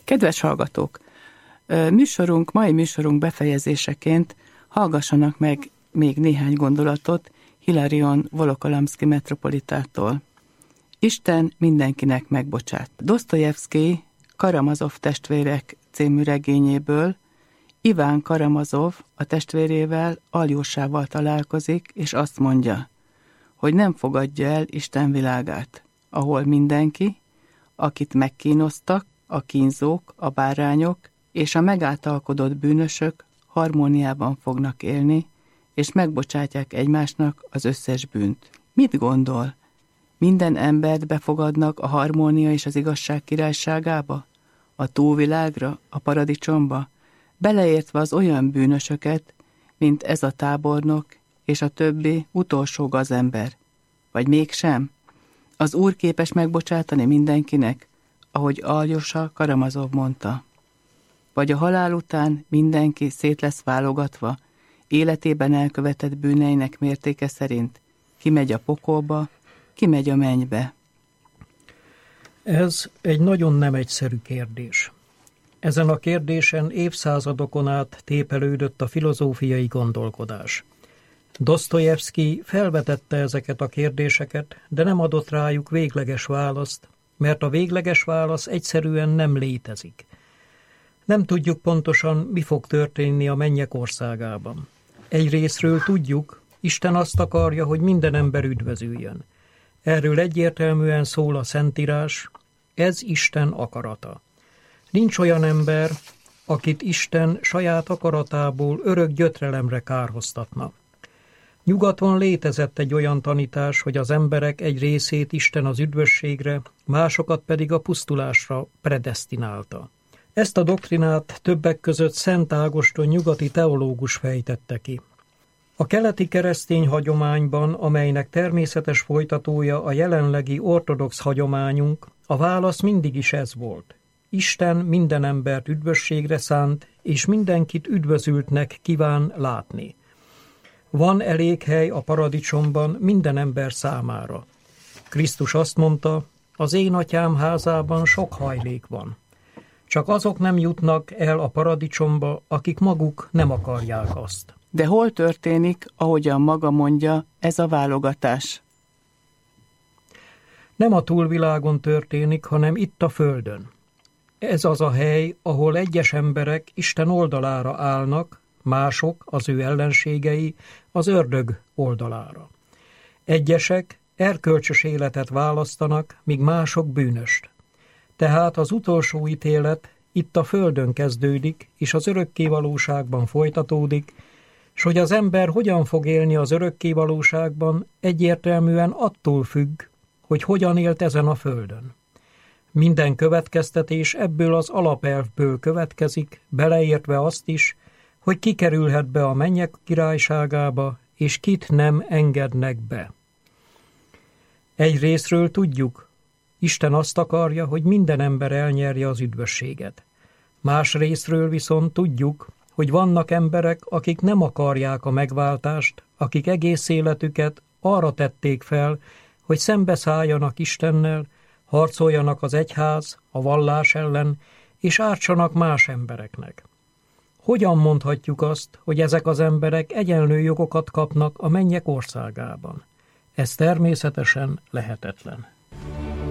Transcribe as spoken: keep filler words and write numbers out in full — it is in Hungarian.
Kedves hallgatók! Műsorunk, mai műsorunk befejezéseként hallgassanak meg még néhány gondolatot Hilarion Volokolamszki metropolitától. Isten mindenkinek megbocsát. Dosztojevszkij Karamazov testvérek című regényéből Iván Karamazov a testvérével, Aljósával találkozik, és azt mondja, hogy nem fogadja el Isten világát, ahol mindenki, akit megkínoztak, a kínzók, a bárányok és a megáltalkodott bűnösök harmóniában fognak élni, és megbocsátják egymásnak az összes bűnt. Mit gondol? Minden embert befogadnak a harmónia és az igazság királyságába? A túlvilágra, a paradicsomba? Beleértve az olyan bűnösöket, mint ez a tábornok és a többi utolsó gazember. Vagy mégsem? Az Úr képes megbocsátani mindenkinek, ahogy Aljosa Karamazov mondta. Vagy a halál után mindenki szét lesz válogatva, életében elkövetett bűneinek mértéke szerint. Ki megy a pokolba, ki megy a mennybe. Ez egy nagyon nem egyszerű kérdés. Ezen a kérdésen évszázadokon át tépelődött a filozófiai gondolkodás. Dosztojevszkij felvetette ezeket a kérdéseket, de nem adott rájuk végleges választ, mert a végleges válasz egyszerűen nem létezik. Nem tudjuk pontosan, mi fog történni a mennyek országában. Egyrészről tudjuk, Isten azt akarja, hogy minden ember üdvözüljön. Erről egyértelműen szól a Szentírás, ez Isten akarata. Nincs olyan ember, akit Isten saját akaratából örök gyötrelemre kárhoztatna. Nyugaton létezett egy olyan tanítás, hogy az emberek egy részét Isten az üdvösségre, másokat pedig a pusztulásra predesztinálta. Ezt a doktrinát többek között Szent Ágoston nyugati teológus fejtette ki. A keleti keresztény hagyományban, amelynek természetes folytatója a jelenlegi ortodox hagyományunk, a válasz mindig is ez volt. Isten minden embert üdvösségre szánt, és mindenkit üdvözültnek kíván látni. Van elég hely a paradicsomban minden ember számára. Krisztus azt mondta, az én atyám házában sok hajlék van. Csak azok nem jutnak el a paradicsomba, akik maguk nem akarják azt. De hol történik, ahogyan maga mondja, ez a válogatás? Nem a túlvilágon történik, hanem itt a földön. Ez az a hely, ahol egyes emberek Isten oldalára állnak, mások, az ő ellenségei, az ördög oldalára. Egyesek erkölcsös életet választanak, míg mások bűnöst. Tehát az utolsó ítélet itt a földön kezdődik, és az örökkévalóságban folytatódik, s hogy az ember hogyan fog élni az örökkévalóságban, egyértelműen attól függ, hogy hogyan élt ezen a földön. Minden következtetés ebből az alapelvből következik, beleértve azt is, hogy ki kerülhet be a mennyek királyságába, és kit nem engednek be. Egyrészről tudjuk, Isten azt akarja, hogy minden ember elnyerje az üdvösséget. Más részről viszont tudjuk, hogy vannak emberek, akik nem akarják a megváltást, akik egész életüket arra tették fel, hogy szembeszálljanak Istennel, harcoljanak az egyház, a vallás ellen, és ártsanak más embereknek. Hogyan mondhatjuk azt, hogy ezek az emberek egyenlő jogokat kapnak a mennyek országában? Ez természetesen lehetetlen.